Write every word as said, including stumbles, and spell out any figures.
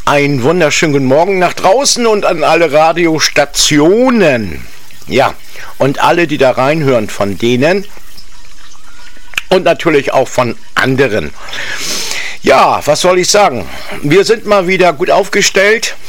Einen wunderschönen guten Morgen nach draußen und an alle Radiostationen. Ja, und alle, die da reinhören, von denen und natürlich auch von anderen. Ja, was soll ich sagen? Wir sind mal wieder gut aufgestellt.